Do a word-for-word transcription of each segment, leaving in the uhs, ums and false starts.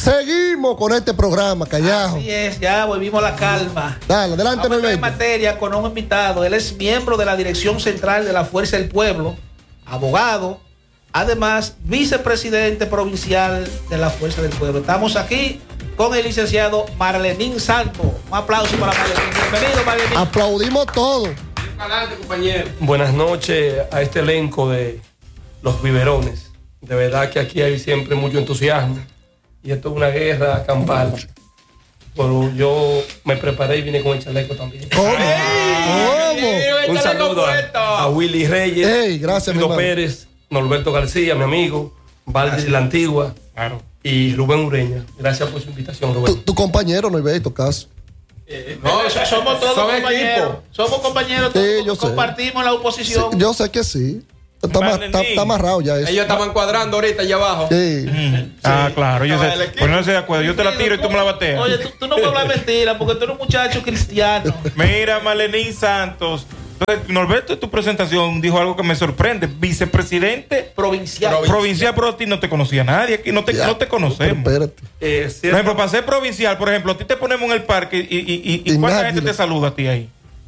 Seguimos con este programa, Callao. Así es, ya volvimos a la calma. Dale, adelante, Vamos a entrar en Norberto. materia con un invitado. Él es miembro de la Dirección Central de la Fuerza del Pueblo, abogado, además vicepresidente provincial de la Fuerza del Pueblo. Estamos aquí con el licenciado Marlenín Santos. Un aplauso para Marlenín. Bienvenido, Marlenín. Aplaudimos todo. Adelante, compañero. Buenas noches a este elenco de los biberones. De verdad que aquí hay siempre mucho entusiasmo y esto es una guerra campal. Pero yo me preparé y vine con el chaleco también. ¿Cómo? ¿Cómo? Un saludo a, a Willy Reyes, Hey, gracias, Tito mi hermano. Pérez, Norberto García, mi amigo, Valdi La Antigua, Claro. y Rubén Ureña. Gracias por su invitación, Rubén. Tu, tu compañero, Norberto, caso. No, so- somos todos son compañeros. equipo. Somos compañeros. Sí, todos yo sé. compartimos la Sí, oposición. yo sé que sí. Está, ma- Marlenín. está- está amarrado ya eso. Ellos estaban cuadrando ahorita allá abajo. Sí. Ah, claro. Yo Estaba sé. el equipo. Pues no estoy de acuerdo. Yo te la tiro y tú me la bateas. Oye, tú, tú no puedes hablar mentira porque tú eres un muchacho cristiano. Mira, Marlenín Santos. Entonces, Norberto, en tu presentación dijo algo que me sorprende. Vicepresidente Provincial. Provincial. provincial, pero a ti no te conocía nadie. Aquí no te, Ya, no te pero conocemos. espérate. Eh, Por cierto- ejemplo, para ser provincial, por ejemplo, a ti te ponemos en el parque y, y, y, y Y ¿cuánta nadie gente le- te saluda a ti ahí?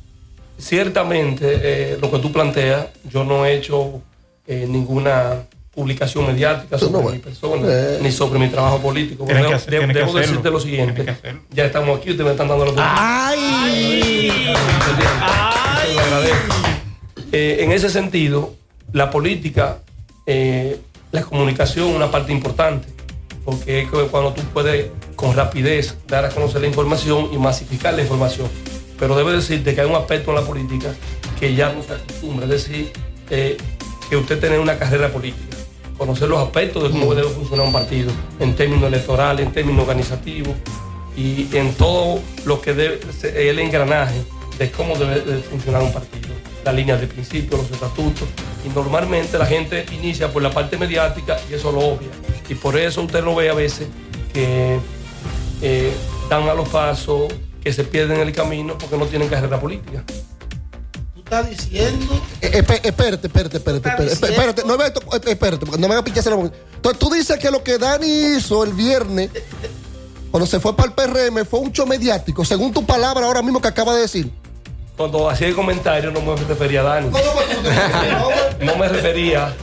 Ciertamente, eh, lo que tú planteas, yo no he hecho eh, ninguna publicación mediática Tú sobre no, mi bueno. persona, Eh. ni sobre mi trabajo político. Tienen Debo, que hacer- debo- tienen que debo hacerlo. decirte lo Tienen siguiente. que hacerlo. Ya estamos aquí, ustedes me están dando la oportunidad. ¡Ay! Te lo agradezco. Eh, en ese sentido, la política, eh, la comunicación es una parte importante, porque es que cuando tú puedes con rapidez dar a conocer la información y masificar la información. Pero debe decirte que hay un aspecto en la política que ya no se acostumbra, es decir, eh, que usted tiene una carrera política, conocer los aspectos de cómo debe funcionar un partido, en términos electorales, en términos organizativos y en todo lo que debe ser el engranaje de cómo debe de funcionar un partido, las líneas de principio, los estatutos, y normalmente la gente inicia por la parte mediática y eso lo obvia, y por eso usted lo ve a veces que eh, dan a los pasos, que se pierden en el camino porque no tienen carrera política. Tú estás diciendo. Eh, espe- Espérate, espérate, espérate, Está espérate, diciendo- espérate, Norberto, eh, espérate, porque no me hagas pinche la boca. Entonces tú dices que lo que Dani hizo el viernes, cuando se fue para el P R M, fue un show mediático, según tu palabra ahora mismo que acaba de decir. Cuando hacía el comentario no me refería a Dani, no me refería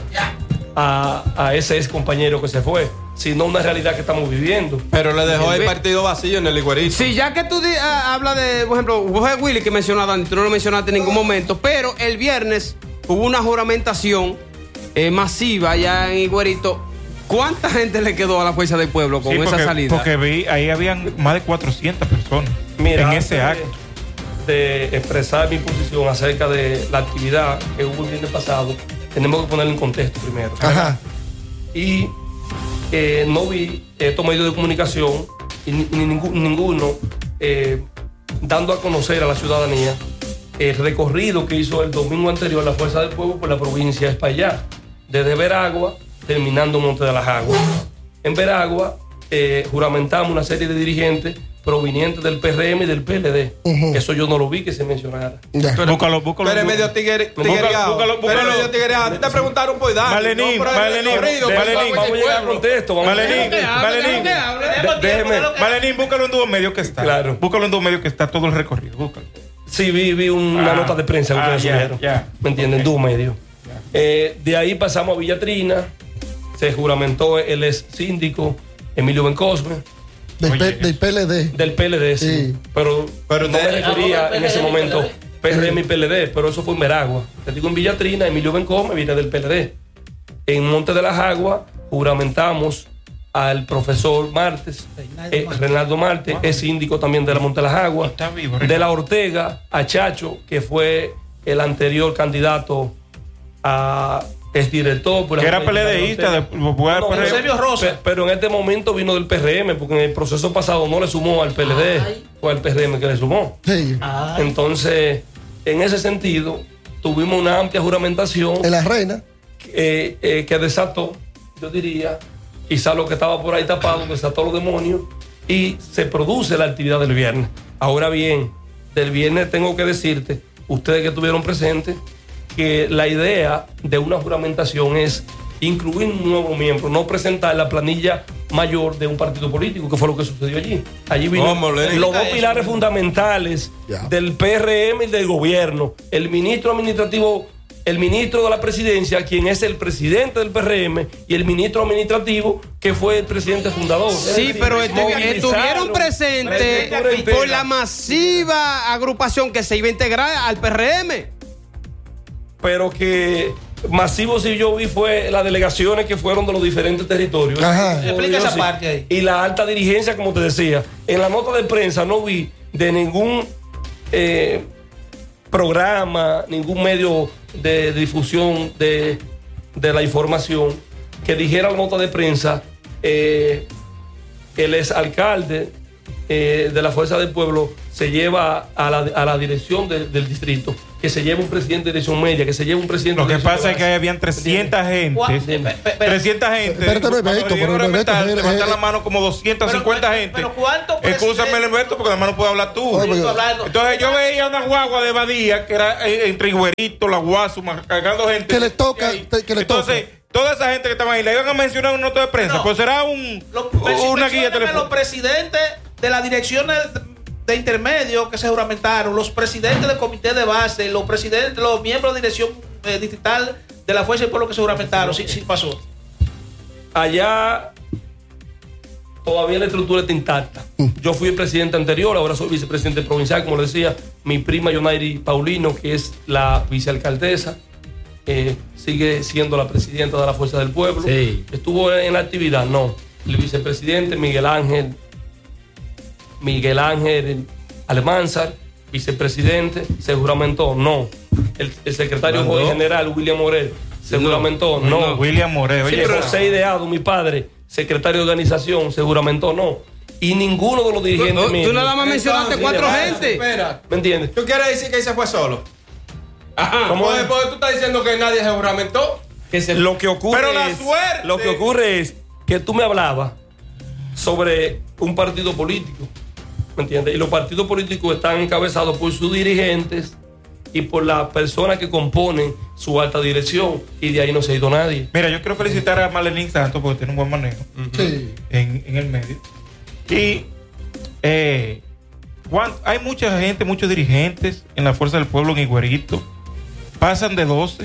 a, a ese ex compañero que se fue, sino una realidad que estamos viviendo. Pero le dejó el partido vacío en el Higuerito. Sí, ya que tú di- ah, hablas de, por ejemplo, fue Willy que mencionó a Dani, tú no lo mencionaste en ningún momento, pero el viernes hubo una juramentación eh, masiva allá en Higuerito. ¿Cuánta gente le quedó a la Fuerza del Pueblo con Sí, esa porque, salida? porque vi, ahí habían más de cuatrocientas personas Mira, en ese antes acto. De, de expresar mi posición acerca de la actividad que hubo el viernes pasado, tenemos que ponerlo en contexto primero. Ajá. Y eh, no vi estos medios de comunicación y ni, ni ningú- ninguno eh, dando a conocer a la ciudadanía el recorrido que hizo el domingo anterior la Fuerza del Pueblo por la provincia de Espaillat, desde Veragua terminando Monte de las Aguas. En Veragua eh, juramentamos una serie de dirigentes provenientes del P R M y del P L D. Ujú. Eso yo no lo vi que se mencionara. Ya. Búscalo, búscalo. Tú eres medio tigre, Búscalo, tiguereado. búscalo, Tú eres búscalo. medio tiguereado. A ti te preguntaron por Dani. Marlenín, no por el Marlenín, recorrido, por Marlenín, la Fuerza Vamos a del llegar al Pueblo. contexto. Vamos a Marlenín, llegar al contexto. Marlenín, De- déjeme- Marlenín, búscalo en dos medios que está. Claro. Búscalo en dos medios que está todo el recorrido. Búscalo. Sí, vi, vi una Ah. nota de prensa que Ah, ustedes ya, subieron. ya. ¿Me entienden? Ok. Dos medios. Eh, de ahí pasamos a Villatrina. Se juramentó el ex síndico Emilio Bencosme, Del, Oye, P- del P L D. del P L D, sí. Sí. Pero, Pero no me ustedes- refería Ah, en ese P L D, momento P L D. P R M y P L D, pero eso fue en Veragua. Te digo en Villatrina, Emilio Bencosme viene del P L D. En Monte de las Aguas juramentamos al profesor Martes, Reinaldo eh, Martes. Reinaldo Martes, es síndico también de la Monte de las Aguas. Está vivo, De la Ortega a Chacho, que fue el anterior candidato a exdirector. por la Que era Junta Distrital PLDista, de de, Ortega. fue al No, P R M. Eusebio Rosa. Pe- Pero en este momento vino del P R M, porque en el proceso pasado no le sumó al P L D, Ay. fue al P R M que le sumó. Sí. Ay, Entonces, en ese sentido, tuvimos una amplia juramentación En la reina. eh, eh, que desató, yo diría, quizá lo que estaba por ahí tapado, desató los demonios y se produce la actividad del viernes. Ahora bien, del viernes tengo que decirte, ustedes que estuvieron presentes, que la idea de una juramentación es incluir un nuevo miembro, no presentar la planilla mayor de un partido político, que fue lo que sucedió allí. Allí vino ¿Cómo le los dos eso? pilares fundamentales Ya. del P R M y del gobierno. El ministro administrativo, el ministro de la presidencia, quien es el presidente del P R M, y el ministro administrativo, que fue el presidente fundador. Sí, pero estu- Movilizaron estuvieron presentes la estructura entera. por la masiva agrupación que se iba a integrar al P R M. Pero que masivo, si yo vi, fue las delegaciones que fueron de los diferentes territorios. Ajá. Explica esa Sí. parte ahí. Y la alta dirigencia, como te decía. En la nota de prensa no vi de ningún eh, programa, ningún medio de difusión de, de la información que dijera la nota de prensa, eh, el exalcalde eh, de la Fuerza del Pueblo se lleva a la, a la dirección de- del distrito, que se lleva un presidente de dirección media, que se lleva un presidente Lo de que dirección pasa es que base. habían trescientas Gua- gentes. pe- pe- pe- trescientas gente. Espérate, no, Cuando Beto, llegaron pero a no, Beto, reventar, eh, levantar eh, la mano como doscientas cincuenta pero- gente. pero ¿cuántos Escúchame, presidentes- Alberto, porque además no puedo hablar tú. Oye, Estoy hablando- Entonces yo veía una guagua de Badía que era eh, entre Higuerito, La Guasuma, cargando gente. Que le toca, Y ahí- te- que le Entonces, toda esa gente que estaba ahí, le iban a mencionar una nota de prensa. No. Pues será un, Los- una guía mencióname telefónica. los presidentes de las direcciones de intermedio que se juramentaron, los presidentes del comité de base, los presidentes, los miembros de dirección eh, distrital de la Fuerza del Pueblo que se juramentaron. Sí, sí pasó. Allá todavía la estructura está intacta. Yo fui el presidente anterior, ahora soy vicepresidente provincial, como le decía, mi prima Yonairi Paulino, que es la vicealcaldesa, eh, sigue siendo la presidenta de la Fuerza del Pueblo. Sí. Estuvo en la actividad, no. El vicepresidente Miguel Ángel, Miguel Ángel Almanzar, vicepresidente, se juramentó, no. El, el secretario Mandó. general William Morel se juramentó, no. William Moreno. Sí, Oye, pero esa- José Ideado, mi padre, secretario de organización, se juramentó, no. Y ninguno de los dirigentes Tú, míos. tú nada más mencionaste Entonces, cuatro espera, gente. Espera. ¿Me entiendes? ¿Tú quieres decir que ahí se fue solo? Ajá. ¿Cómo Pues, es? pues, tú estás diciendo que nadie se juramentó. Que se- Lo que ocurre Pero la es, suerte. Lo que ocurre es que tú me hablabas sobre un partido político, ¿me entiendes? Y los partidos políticos están encabezados por sus dirigentes y por las personas que componen su alta dirección, y de ahí no se ha ido nadie. Mira, yo quiero felicitar a Marlene Santos porque tiene un buen manejo Sí. en, en el medio. Y eh, ¿cuán- hay mucha gente, muchos dirigentes en la Fuerza del Pueblo en Higuerito. Pasan de doce.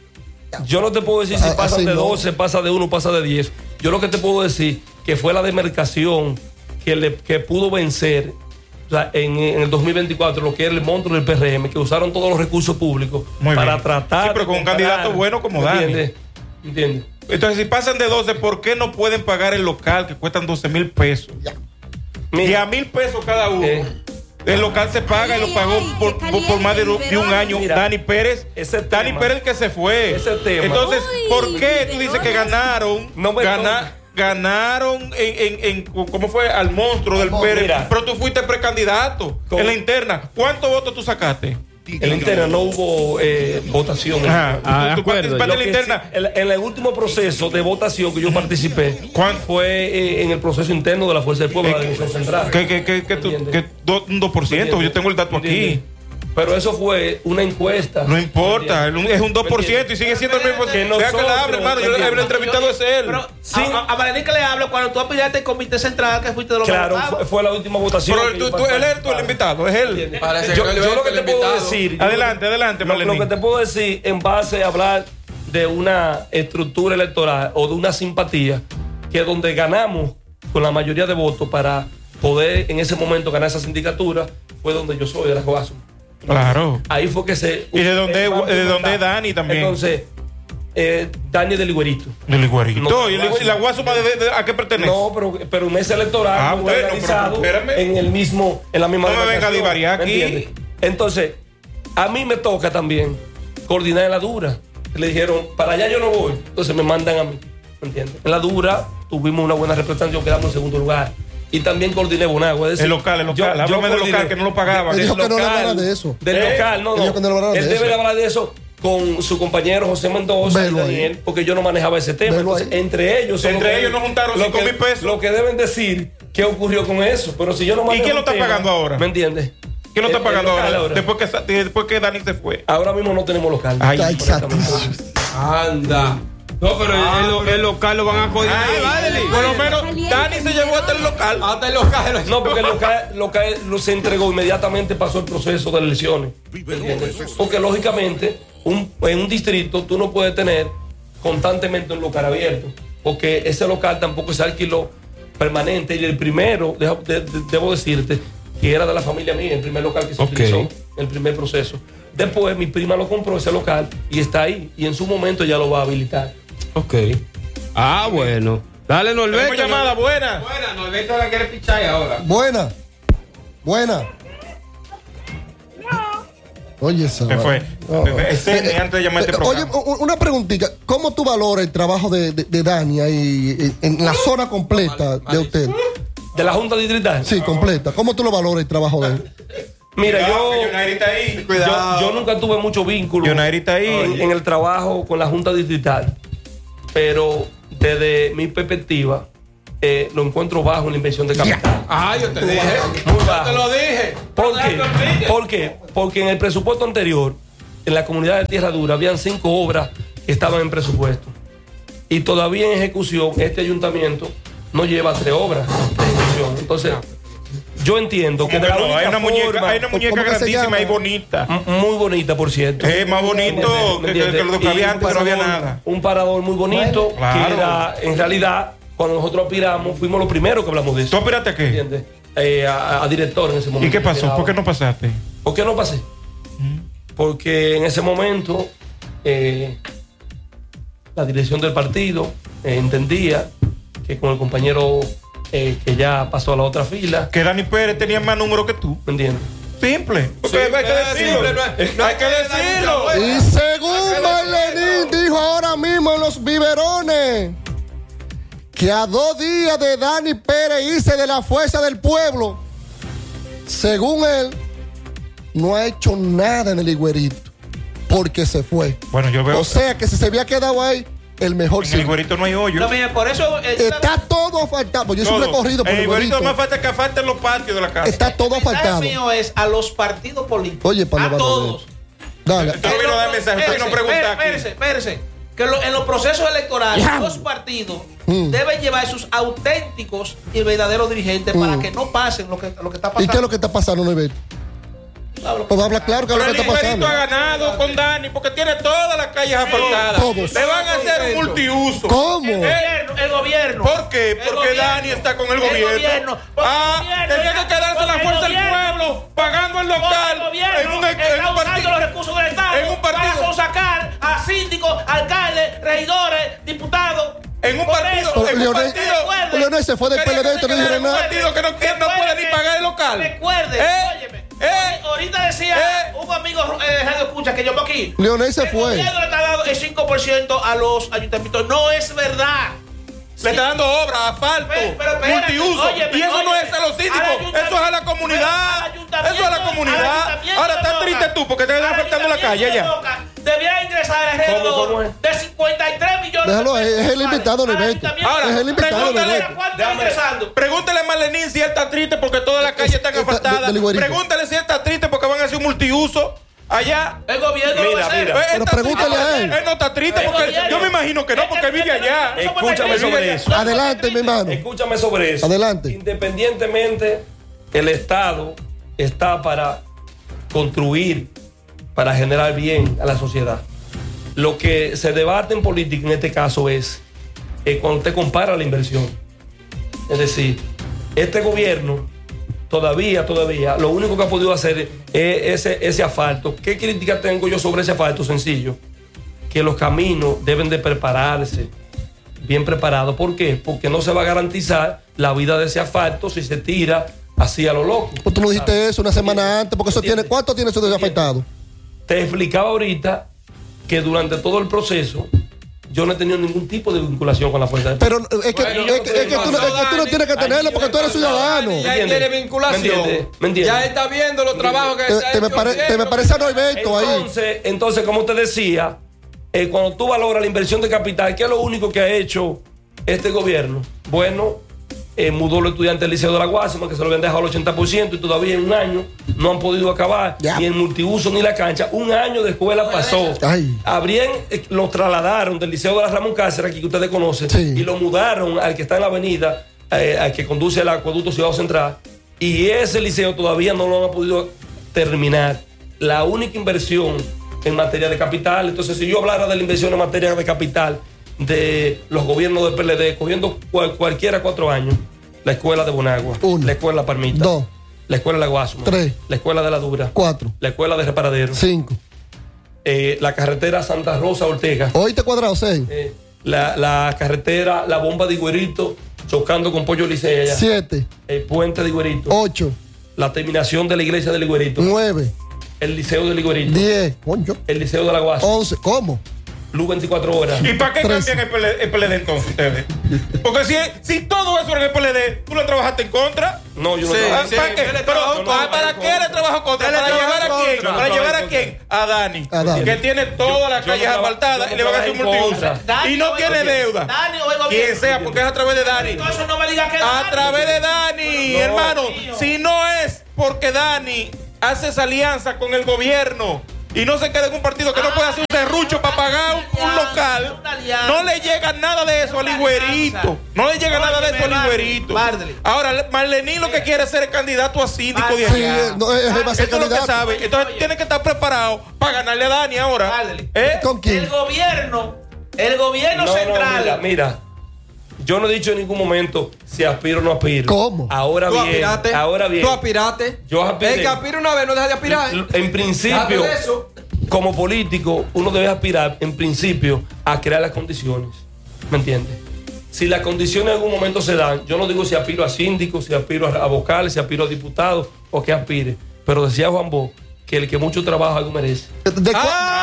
Yo no te puedo decir si Ah, pasan así de no. doce, pasa de uno, pasa de diez. Yo lo que te puedo decir que fue la demarcación que, le, que pudo vencer, o sea, en, en el dos mil veinticuatro, lo que era el monstruo del P R M, que usaron todos los recursos públicos Muy para bien. tratar. Sí, pero de con un comprar. candidato bueno como ¿Me Dani. entiendes? ¿Entiendes? Entonces, si pasan de doce, ¿por qué no pueden pagar el local que cuestan doce mil pesos? Mira, diez mil pesos cada uno. Eh. El local se paga y lo pagó por, por- por más de, de un año Mira, Dani Pérez. ese Dani tema- Pérez que se fue. ese tema- Entonces, Uy, ¿por qué tú de dices que horas. ganaron? No me gana- toques. ganaron en, en, en- ¿cómo fue? Al monstruo del Pérez. Mira. Pero tú fuiste precandidato Con- en la interna. ¿Cuántos votos tú sacaste? en la interna no hubo eh, votación. Ajá. Ah, de ¿Tú, tú acuerdo. participaste Lo en la que interna? sí, en, en el último proceso de votación que yo participé, ¿Cuán- fue eh, en el proceso interno de la Fuerza del Pueblo, de la Dirección Central. ¿Qué, qué, qué, qué tú- ¿Entiendes? qué do- un dos por ciento? Yo tengo el dato aquí. ¿Entiendes? Pero eso fue una encuesta. No importa, ¿Entiendes? es un dos por ciento y sigue siendo el mismo. Que Vea que nosotros, la hable, hermano. Yo ¿entiendes? el entrevistado es él. Pero Sí. a, a, a Valerín que le hablo cuando tú apillaste el comité central que fuiste de los Claro, que fue, votaban. fue la última votación. Pero que tú, yo tú- él es tú el participaba. invitado, es él. ¿Entiendes? Parece Yo, que el yo lo que te invitado. puedo decir. yo Adelante, adelante, lo, lo Marlene. que te puedo decir en base a hablar de una estructura electoral o de una simpatía, que donde ganamos con la mayoría de votos para poder en ese momento ganar esa sindicatura, fue donde yo soy, de la Guasuma. Claro. Ahí fue que se. ¿Y de dónde- el cambio de dónde total. es Dani también? Entonces, eh, Dani del Iguerito. El Iguerito. No, ¿Y, el- y la Guasuma de, de- de- a qué pertenece? No, pero, pero un mes electoral Ah, no está bueno, pero organizado espérame. en el mismo, en la misma No me venga a demarcación, divariar ¿me aquí. entiendes? Entonces, a mí me toca también coordinar en la dura. Le dijeron, para allá yo no voy. Entonces me mandan a mí. ¿Me entiendes? En la dura tuvimos una buena representación, quedamos en segundo lugar. Y también coordiné Bonagua. Es decir, El local, el local. Háblame del coordiné- local, que no lo pagaban. Él del dijo que no le local, hablara de eso. Del ¿Eh? local, no, Él no. dijo que no le hablara de Él eso. debe de hablar de eso con su compañero José Mendoza y Velo ahí. Daniel, porque yo no manejaba ese tema. Velo Entonces, ahí. entre ellos. son Entre los que- ellos nos juntaron lo cinco que- mil pesos. Lo que deben decir qué ocurrió con eso. Pero si yo no manejo quién lo un está tema, pagando ahora? ¿Me entiendes? ¿Quién lo está El- el pagando local ahora? Después que, sa- después que Dani se fue. Ahora mismo no tenemos local. Ay, Ay, Honestamente. santísimo. Anda. No, pero el, el, el local lo van a coger. Por lo menos Dani se llevó hasta el local. Hasta el local. No, porque el local, local lo se entregó inmediatamente, pasó el proceso de elecciones. ¿Entiendes? Porque lógicamente, un, en un distrito tú no puedes tener constantemente un local abierto, porque ese local tampoco se alquiló permanente. Y el primero, de, de, de, debo decirte, que era de la familia mía, el primer local que se Okay. utilizó, el primer proceso. Después mi prima lo compró ese local y está ahí. Y en su momento ya lo va a habilitar. Ok. Ah, bueno. Dale, Norberto. Tenemos llamada, buena. Buena, Norberto la quiere pichar ahora. Buena. Buena. Oye, esa. ¿Qué fue? No. Ese, Eh, antes de llamar a este eh, Oye, programa. u- una preguntita. ¿Cómo tú valoras el trabajo de, de, de Dani ahí en, en la zona completa de usted? De la Junta Distrital. Sí, completa. ¿Cómo tú lo valoras el trabajo de él? Mira, Cuidado, yo, que Yunairi está ahí. yo, yo nunca tuve mucho vínculo Yunairi está ahí. en, en el trabajo con la Junta Distrital, pero desde mi perspectiva eh, lo encuentro bajo en la inversión de capital. Ah, yo te dije. Muy Yo bajo. te lo dije. ¿Por Deja qué? que explique. ¿Por qué? Porque en el presupuesto anterior, en la comunidad de Tierra Dura, habían cinco obras que estaban en presupuesto. Y todavía en ejecución, este ayuntamiento no lleva tres obras de ejecución. Entonces, yo entiendo que ¿Cómo de que la no? Hay única una muñeca, forma, hay una muñeca ¿Cómo que se grandísima llama? y bonita. m- muy bonita, por cierto. Es más bonito ¿Me que, que, entiendes? lo que Y había un antes, que no había parador- nada. Un parador muy bonito, Claro. que era, en realidad, cuando nosotros aspiramos, fuimos los primeros que hablamos de ¿Tú eso. aspiraste a qué? ¿Entiendes? Eh, a, a director en ese momento. ¿Y qué pasó? Era- ¿Por qué no pasaste? ¿Por qué no pasé? Porque en ese momento eh, la dirección del partido eh, entendía que con el compañero eh, que ya pasó a la otra fila, Que Dani Pérez tenía más números que tú. ¿me entiendes? Simple. Porque Sí, hay que es decirlo. simple, no es- no hay es que que decirlo. Dani- Y según Marlenín dijo ahora mismo en los biberones que a dos días de Dani Pérez irse de la fuerza del pueblo, según él, no ha hecho nada en el Higuerito porque se fue. Bueno, yo veo. O sea que si se había quedado ahí, el mejor En sí. el Higuerito no hay hoyo. No, mire, por eso. eh, Está todo asfaltado. Pues yo siempre he Todo. corrido por En el el Higuerito Higuerito. más falta que falten los patios de la casa. Está todo el mensaje asfaltado. mío es a los partidos políticos. Oye, Pablo a Balaguer. todos. Dale. Usted no vino a dar mensaje, usted vino a preguntar aquí. Espérese, espérese. Que lo- en los procesos electorales, Ya. los partidos Mm. deben llevar sus auténticos y verdaderos dirigentes para Mm. que no pasen lo que, lo que está ¿Y pasando. qué es lo que está pasando, Norberto? Hablo- Pues habla claro que es Pero lo el que está Higuerito pasando. ha ganado con Dani porque tiene todas las calles asfaltadas. Todos. Le van a hacer un multiuso. ¿Cómo? El gobierno, el gobierno. ¿Por qué? El Porque gobierno. Dani está con el El gobierno. gobierno. Porque Ah, el gobierno tenía está- que quedarse porque la el fuerza del gobierno- pueblo pagando el Porque local el gobierno en un, en está un usando partido. los recursos del Estado en un partido. para sacar a síndicos, alcaldes, regidores, diputados. En un Por partido, eso, en un Leonel- partido. recuerde- Leonel se fue del Quería P L D, que se te no dijeron quedara en un nada. partido que no, que no puede ni pagar el local. Recuerde, ¿Eh? óyeme. ¿Eh? Ahorita decía ¿Eh? un amigo eh, de Radio Escucha que yo por aquí. Leonel se el fue. gobierno le está dando el cinco por ciento a los ayuntamientos. No es verdad. Le está dando obras, asfalto, Pero- pero espérate, multiuso. óyeme, y eso no óyeme. es a los Al síndicos, ayuntamiento- eso es a la comunidad. al ayuntamiento- Eso es a la al comunidad. ayuntamiento Ahora de estás Boca. triste tú porque te están Al afectando la calle ayuntamiento ya. de Boca Debiera ingresar alrededor ¿Cómo, cómo es? de cincuenta y tres millones Déjalo, de pesos es el mensuales invitado, al Norberto. ayuntamiento. Ahora, Es el invitado, pregúntale, Norberto. ¿Cuánto está Déjame- ingresando? Pregúntale a Marlenín si él está triste porque todas las calles están Está- asfaltadas. del Higuerito. Pregúntale si él está triste porque van a hacer un multiuso allá. El gobierno lo va a Mira, hacer. mira. Eh, él Pero está pregúntale triste. a él. Él no está triste El porque gobierno- yo me imagino que no, porque él vive allá. Escúchame sobre eso. Adelante, mi hermano. Escúchame sobre eso. Adelante. Independientemente, el Estado está para construir, para generar bien a la sociedad. Lo que se debate en política en este caso es eh, cuando usted compara la inversión. Es decir, este gobierno todavía, todavía, lo único que ha podido hacer es ese, ese asfalto. ¿Qué crítica tengo yo sobre ese asfalto? Sencillo. Que los caminos deben de prepararse bien preparados. ¿Por qué? Porque no se va a garantizar la vida de ese asfalto si se tira así a lo loco. Pues tú no dijiste eso una semana antes, porque eso tiene. ¿Cuánto tiene eso desafectado? Te explicaba ahorita que durante todo el proceso yo no he tenido ningún tipo de vinculación con la fuerza del Pero es que, Bueno, es que, es que tú, no- es que tú no tienes que tenerlo porque tú eres ciudadano. Ya él ¿Entiendes? tiene vinculación. ¿Me entiendes? ¿Me entiendes? Ya él está viendo los trabajos que Te, se ha te me, hecho pare- te me siempre. parece a Norberto ahí. Entonces, entonces, como te decía, eh, cuando tú valoras la inversión de capital, ¿qué es lo único que ha hecho este gobierno? Bueno, eh, mudó los estudiantes del Liceo de la Guásima, que se lo habían dejado al ochenta por ciento y todavía en un año no han podido acabar, Ya. ni el multiuso ni la cancha. Un año de escuela pasó. Ay. Habrían, eh, lo trasladaron del Liceo de la Ramón Cáceres, aquí que ustedes conocen, Sí. y lo mudaron al que está en la avenida, eh, al que conduce al acueducto Ciudad Central, y ese liceo todavía no lo han podido terminar. La única inversión en materia de capital, entonces si yo hablara de la inversión en materia de capital de los gobiernos del P L D, cogiendo cual, cualquiera cuatro años, la escuela de Bonagua, Uno. la escuela Parmita, Dos. la escuela de la Guasuma, Tres. la escuela de la Dura, Cuatro. la escuela de Reparadero, Cinco. eh, la carretera Santa Rosa Ortega, Oíste cuadrado, seis. eh, la, la carretera La Bomba de Higuerito, chocando con Pollo Licea, allá, Siete. el puente de Higuerito, Ocho. la terminación de la iglesia del Higuerito, Nueve. el liceo del Higuerito, Diez. Concho. el liceo de la Guasa, Once. ¿Cómo? Luz veinticuatro horas. ¿Y para qué Tres. cambian el P L D, el P L D entonces ustedes? Porque si, si todo eso era en el P L D, ¿tú lo trabajaste en contra? No, yo no Sí, trabajo. Ah, sí. ¿Para qué? él le Pero, trabajó en ah, contra. ¿para qué le trabajó contra? Él le ¿Para trabajó llevar a en quién? contra. ¿Para No, llevar no, a no, quién? A Dani. A Dani. Que tiene todas las yo no calles traba- asfaltadas yo y le van a hacer un no trabajé en multiuso. contra. Dani Y no o el tiene gobierno. deuda. Dani o el gobierno. Quien sea, porque es a través de Dani. No, eso no me diga que es A Dani. través de Dani, No. hermano. Mío. Si no es porque Dani hace esa alianza con el gobierno y no se queda en un partido que no puede hacer un serrucho para pagar un, un local, no le llega nada de eso al Higuerito. No le llega nada de eso al Higuerito. Bardley. Ahora, Marlení lo que quiere es ser el candidato a síndico de Sí, allá. eh, no, él va a ser Eso es lo que candidato. sabe. Entonces tiene que estar preparado para ganarle a Dani ahora. Bardley. ¿Eh? ¿Con quién? El gobierno, el gobierno No, no, central. mira, mira. Yo no he dicho en ningún momento si aspiro o no aspiro. ¿Cómo? Ahora Tú bien, aspiraste. ahora bien. Tú aspiraste. Yo aspiré. El que aspira una vez no deja de aspirar. En Déjate principio, de eso. como político, uno debe aspirar, en principio, a crear las condiciones. ¿Me entiendes? Si las condiciones en algún momento se dan, yo no digo si aspiro a síndico, si aspiro a, a vocales, si aspiro a diputado o que aspire. Pero decía Juan Bo que el que mucho trabaja algo merece. ¿De, de cu-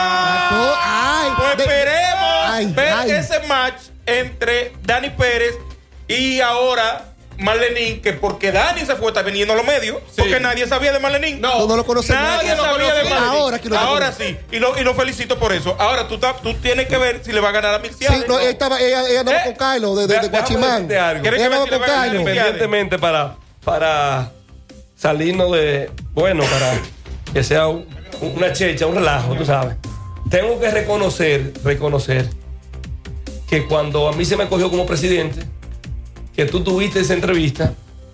¡Ah! Ay, Pues de- esperemos ay, ver ay. ese match entre Dani Pérez y ahora Marlenín, que porque Dani se fue, está vendiendo a los medios, porque nadie sabía de Marlenín. No, no lo conoce Nadie nadie. sabía de Marlenín. Ahora que lo Ahora conoce. sí, y lo, y lo felicito por eso. Ahora tú, ta- tú tienes que ver si le va a ganar a Sí, Milciades. no, ella, estaba, ella, ella andaba ¿Eh? con Kylo de, de, de Déjame Guachimán. decirte algo. ¿Quieres Ella que andaba me- si le con va a ganar Kylo. el Independientemente para, para salirnos de, bueno, para que sea un- una checha, un relajo, tú sabes. Tengo que reconocer, reconocer que cuando a mí se me cogió como presidente, que tú tuviste esa entrevista,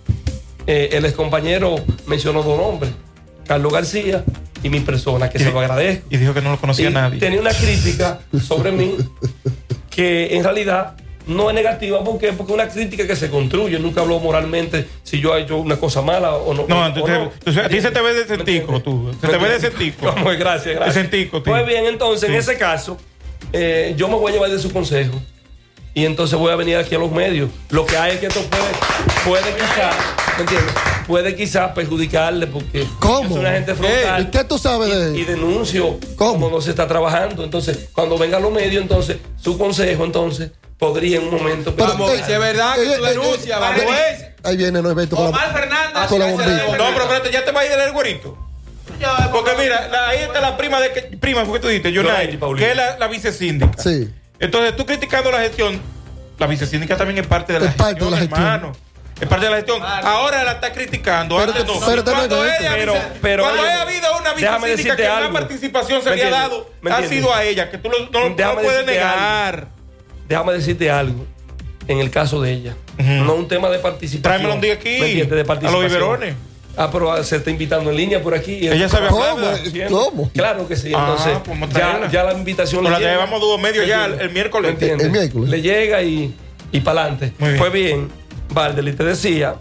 eh, el excompañero mencionó dos nombres, Carlos García y mi persona, que se lo agradezco. Y dijo que no lo conocía Y nadie. tenía una crítica sobre mí que en realidad no es negativa. ¿Por qué? Porque es una crítica que se construye. Nunca hablo moralmente si yo he hecho una cosa mala o no. No, o tú te- tú- a ti se te ve de centico, tú. Se te ve de centico. ¿Cómo es? Gracias, gracias. De centico, tío. Pues bien, entonces, Sí. en ese caso, eh, yo me voy a llevar de su consejo. Y entonces voy a venir aquí a los medios. Lo que hay es que esto puede, puede quizás, ¿me entiendes? Puede quizás perjudicarle porque ¿Cómo? yo soy una gente frontal. ¿Y qué tú sabes de Y él? denuncio ¿Cómo? cómo no se está trabajando. Entonces, cuando vengan los medios, entonces, su consejo, entonces, podría en un momento. Pero, Vamos, eh, si es verdad que eh, tú eh, denuncias, eh, vamos. eh, Ahí viene el evento con Omar la, Fernández. con la ese bombilla. de- No, pero espérate, ya te va a ir del güerito. Ya, Porque mira, la- ahí está la prima de que, prima, fue que tú dijiste, Yonaidi Yonaidi, Paulino. que es la, la vicesíndica. Sí. Entonces, tú criticando la gestión, la vicesíndica también es parte de la Es parte gestión, de la gestión. hermano. Es parte de la gestión. Claro. Ahora la está criticando. Pero- Antes no. pero también cuando esto. ella, Pero- vice- pero, cuando oye, haya habido una déjame vicesíndica decirte que más algo. participación se ¿Me había entiendes? dado, ¿Me ha entiendes? sido a ella, que tú lo- no, lo- no Déjame lo puedes decirte negar. Déjame decirte algo. En el caso de ella, Ujú. no un tema de participación. Tráemelo un día aquí, ¿me entiendes? De a los participación. biberones. Ah, pero ah, se está invitando en línea por aquí. Ella sabe hablar, ¿Cómo? ¿verdad? ¿Cómo? Claro que sí. Ah, Entonces, pues vamos a ya, traerla. ya la invitación Pues la llega. llevamos dúo medio ¿Me ya entiendes? el- el miércoles. ¿Me entiendes? El miércoles. Le llega y, y para adelante. Muy bien. Pues bien, Valdeli, te decía,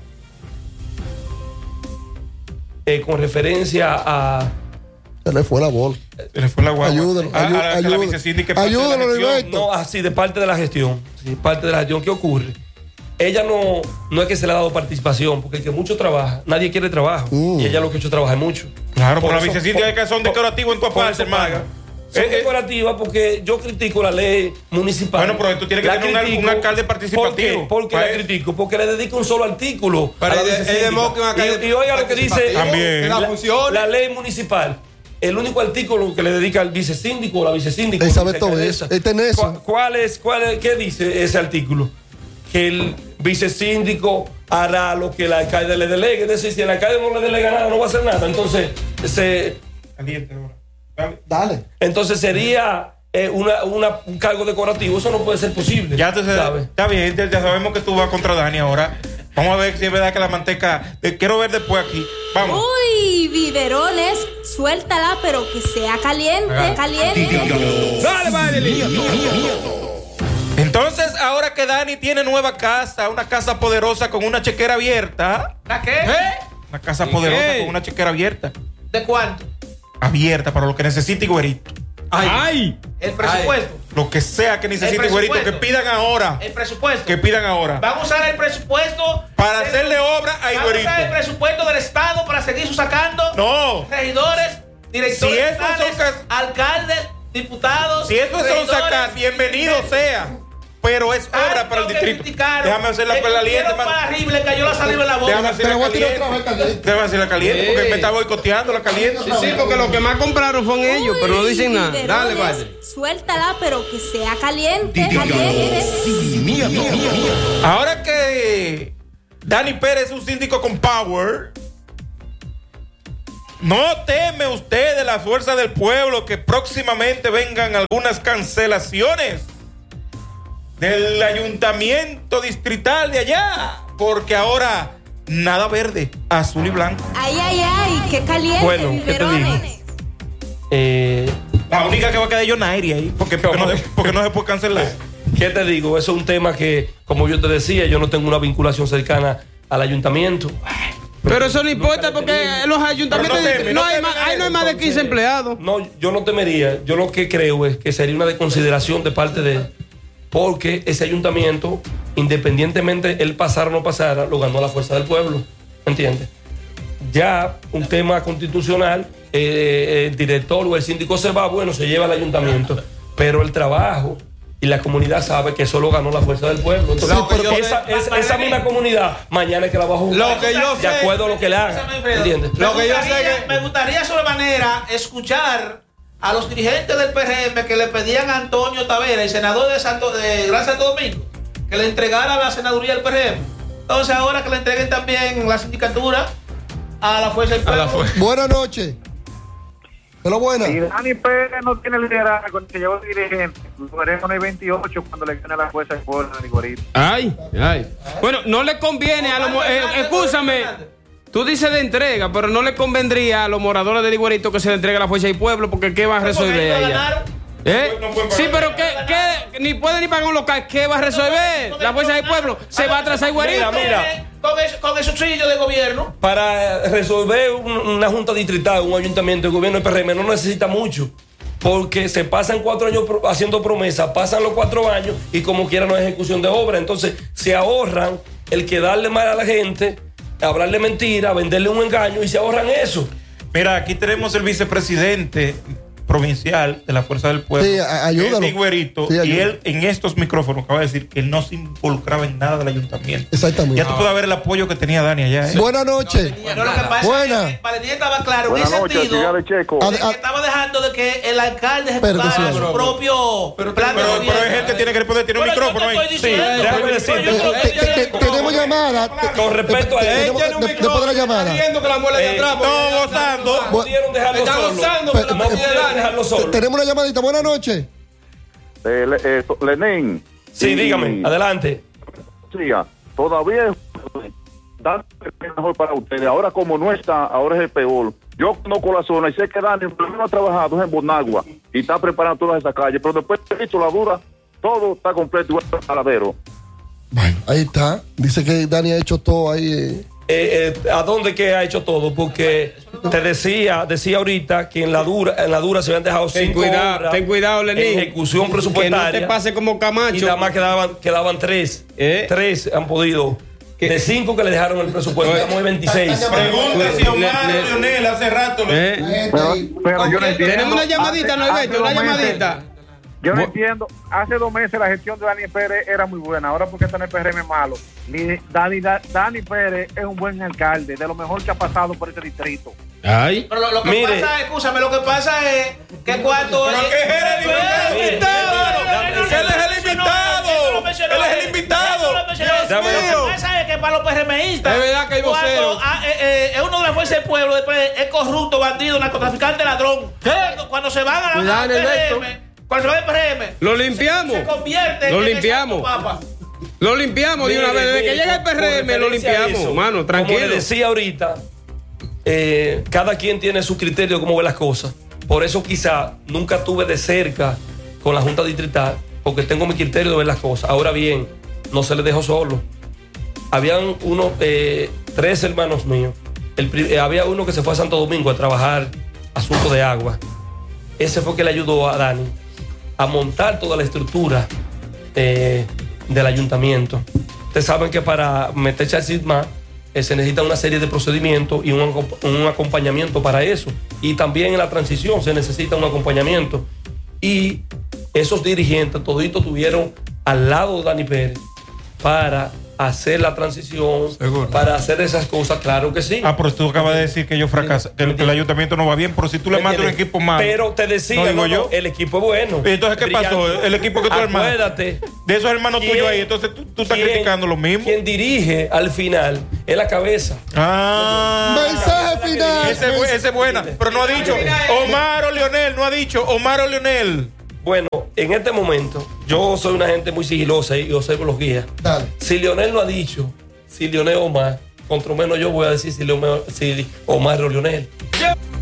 eh, con referencia a. Se le fue la bola. Se le fue la guagua. Ayúdalo, Ah, ayú- a la- que la ayúdalo. vicesíndica es parte de la Ayúdalo, gestión. Heriberto. No, así, de parte de la gestión. Sí, parte de la gestión. ¿Qué ocurre? Ella no, no es que se le ha dado participación, porque el que mucho trabaja, nadie quiere trabajo. Mm. Y ella lo que ha hecho es trabajar mucho. Claro, por la eso- vicesíndica es que son por- decorativos en tu por aparte, eso hermano. paga. Son Eh, eh, decorativas porque yo critico la ley municipal. Bueno, pero tú tienes que La tener un- critico. un alcalde ¿Por qué? participativo. Porque Para la eso. critico, porque le dedico un solo artículo. Pero a la es de- es de vicesíndica. modo que un alcalde y, y oiga lo que dice participativo, También. que da la, funciones. la ley municipal. El único artículo que le dedica al vicesíndico o la vicesíndica. Él sabe la todo alcaldesa. eso. Él tiene eso. ¿Cuál, cuál es, cuál es- ¿Qué dice ese artículo? Que el vicesíndico hará lo que el alcalde le delegue. Es decir, si el alcalde no le delega nada, no va a hacer nada. Entonces, se, Caliente ahora. Dale. Dale. entonces sería eh, una, una, un cargo decorativo. Eso no puede ser posible. Ya tú sabes, ¿sabe? está bien, ya, ya sabemos que tú vas contra Dani ahora. Vamos a ver si es verdad que la manteca. eh, quiero ver después aquí. Vamos. Uy, biberones, suéltala, pero que sea caliente, Ajá. caliente. Dale, vale. Entonces, ahora que Dani tiene nueva casa, una casa poderosa con una chequera abierta. ¿La qué? Una casa ¿Y poderosa qué? con una chequera abierta. ¿De cuánto? Abierta para lo que necesite Higuerito. Ay. El presupuesto. Lo que sea que necesite El Higuerito, que presupuesto. pidan ahora. El presupuesto. Que pidan ahora. Vamos a usar el presupuesto Para del- hacerle obra a Vamos a usar el Higuerito. presupuesto del Estado para seguir sacando No. regidores, directores, Si esos son generales, cas- alcaldes, diputados. Si eso son regidores, sacar, bienvenido sea. Pero es obra Tanto para el que distrito. criticaron, Déjame hacer la le perla pusieron caliente, para man. arriba y le cayó la saliva en la boca. Déjame Te hacer la la voy a tirar caliente. otra vez caliente. Déjame hacer la caliente Sí. porque me está boicoteando la caliente. Sí, sí, porque los que más compraron fueron ellos, pero no dicen nada. Biberones, Dale, vale. Suéltala, pero que sea caliente, caliente. Ahora que Dani Pérez es un síndico con power, ¿no teme usted de la fuerza del pueblo que próximamente vengan algunas cancelaciones del ayuntamiento distrital de allá? Porque ahora nada verde, azul y blanco. Ay, ay, ay, qué caliente, Bueno, ¿qué te biberones. Eh, La única que va a quedar es Yonairi ahí, porque, porque, no, se- porque no se puede cancelar. ¿Qué te digo? Eso es un tema que, como yo te decía, yo no tengo una vinculación cercana al ayuntamiento. Pero eso no importa porque los ayuntamientos Pero no teme, no no hay teme más, nada ahí no hay más de quince empleados. No, yo no temería. Yo lo que creo es que sería una desconsideración de parte de él, porque ese ayuntamiento, independientemente él pasara o no pasara, lo ganó la fuerza del pueblo. ¿Entiendes? Ya un tema constitucional, eh, el director o el síndico se va, bueno, se lleva al ayuntamiento. Pero el trabajo y la comunidad sabe que eso lo ganó la fuerza del pueblo. Entonces, Lo que yo esa, sé- esa, esa misma comunidad mañana es que la va a jugar. Lo que yo de sé- acuerdo a lo que le haga. ¿Entiendes? Me Lo que yo sé gustaría- que- Me gustaría sobremanera escuchar a los dirigentes del P R M que le pedían a Antonio Tavera, el senador de, Santo, de Gran Santo Domingo, que le entregara la senaduría del P R M. Entonces ahora que le entreguen también la sindicatura a la fuerza del A la pueblo. fuerza. Buenas noches. Hola, buena. Si Dani Pérez no tiene liderazgo, ni se llevó de dirigente, lo veremos en el veintiocho cuando le gane la fuerza del pueblo de Higuerito. Ay, ay. Bueno, no le conviene a los. mo- Eh, escúchame. Tú dices de entrega, pero no le convendría a los moradores de Higuerito que se le entregue la fuerza del pueblo, porque ¿qué va a resolver Porque ellos allá? ganaron. ¿Eh? No pueden pagar. Sí, pero ¿qué, qué? Ni puede ni pagar un local. ¿Qué va a resolver? La fuerza del pueblo se va a atrasar Higuerito. Mira, mira. Con el, con el subsidio de gobierno. Para resolver un- una junta distrital, un ayuntamiento, el gobierno del P R M no necesita mucho, porque se pasan cuatro años pro- haciendo promesas, pasan los cuatro años y como quiera no hay ejecución de obra. Entonces se ahorran el que darle mal a la gente, hablarle mentira, venderle un engaño y se ahorran eso. Mira, aquí tenemos el vicepresidente provincial de la Fuerza del Pueblo. Sí, a- ayúdalo. que es Higuerito, Sí, y ayúdalo. él en estos micrófonos acaba de decir que él no se involucraba en nada del ayuntamiento. Exactamente. Ya tú puedes ver el apoyo que tenía Dani allá. ¿eh? Buenas noches. Bueno, lo que pasa Buena. es que Valentín estaba claro Buenas en el noches, sentido ciudad de Checo. A- de que estaba dejando de que el alcalde ejecutara Espérate, su señor. propio Pero, plan de pero, gobierno. pero es él que tiene que responder, tiene un Pero yo micrófono te ahí. estoy diciendo, Sí, déjame pero decirte. yo Eh, creo te- que te- te- ya- tenemos llamada. Te- Con respecto a te- él, tenemos- de- Después de la llamada. que la muela de Eh, atrás. No, gozando. No pudieron dejarlo Está solo. gozando, pero No pudieron dejarlo Te- solo. Tenemos una llamadita. Buenas noches. Eh, le- eh, to- Lenín. Sí, y- dígame, adelante. Siga. Todavía es Dani es mejor para ustedes. Ahora como no está, ahora es el peor. Yo conozco la zona y sé que Dani primero ha trabajado en Bonagua y está preparando todas esas calles, pero después he visto la dura, todo está completo igual que Talavero. Bueno, ahí está. Dice que Dani ha hecho todo ahí. eh. Eh, eh, ¿A dónde que ha hecho todo? Porque te decía, decía ahorita que en la dura, en la dura se habían dejado Ten cinco cuidado, obras ten cuidado, Lenín. en ejecución Que presupuestaria. no te pase como Camacho. Y nada más quedaban, quedaban tres. ¿Eh? Tres han podido. ¿Qué? De cinco que le dejaron el presupuesto, estamos en veintiséis. Pregunta si Omar Le- le- Leonel hace rato. le- ¿Eh? Pero, pero yo no entiendo. Tenemos una llamadita, Hace- Norberto, una hace dos meses- llamadita. Yo no Bu- entiendo. Hace dos meses la gestión de Dani Pérez era muy buena. Ahora, porque está en el P R M malo? Ni- Dani, Da- Dani Pérez es un buen alcalde, de lo mejor que ha pasado por este distrito. Ay. Pero lo, lo que Mire. pasa, escúchame, lo que pasa es que cuando. Pero que es el invitado. Él es el invitado. Él es el invitado. Dame Lo eso. que pasa es que para los PRMistas. Es verdad que hay vocero. cuando, ah, eh, eh, es uno de la fuerza del pueblo, después es corrupto, bandido, narcotraficante, ladrón. Cuando, cuando se van a la Cuidado, al P R M, Ernesto. cuando se va al P R M, Lo limpiamos. se convierte Lo en el limpiamos. santo papa. Lo limpiamos de una Mire, vez. Desde mire, que llega el con- P R M con lo referencia a limpiamos, eso, mano, Como tranquilo. le decía ahorita, eh, cada quien tiene su criterio de cómo ve las cosas. Por eso quizá nunca tuve de cerca con la Junta Distrital, porque tengo mi criterio de ver las cosas. Ahora bien, no se les dejó solo. Habían unos, eh, tres hermanos míos. El pri- eh, había uno que se fue a Santo Domingo a trabajar asuntos de agua. Ese fue que le ayudó a Dani a montar toda la estructura eh, del ayuntamiento. Ustedes saben que para meterse al SIDMA eh, se necesita una serie de procedimientos y un, acom- un acompañamiento para eso. Y también en la transición se necesita un acompañamiento. Y esos dirigentes toditos tuvieron al lado de Dani Pérez para hacer la transición, Seguro. para hacer esas cosas, claro que sí. Ah, pero tú acabas de decir que yo fracasé, que el, que el ayuntamiento no va bien, pero si tú le mandas un ¿Entiendes? equipo malo. Pero te decía, no digo no, no, yo. el equipo es bueno. ¿Y entonces qué pasó? Brillante. El equipo que tú armaste. Acuérdate. De esos hermanos ¿Quién- tuyos ahí, entonces tú, tú estás quién- criticando lo mismo. Quien dirige al final es la cabeza. Ah. Mensaje final. Ese, es bu- ese es buena. Pero no ha dicho Omar o Leonel, no ha dicho Omar o Leonel. Bueno, en este momento, yo soy una gente muy sigilosa y observo los guías. Dale. Si Leonel lo ha dicho, si Leonel o Omar, contra menos yo voy a decir si, Leonel, si Omar o Leonel.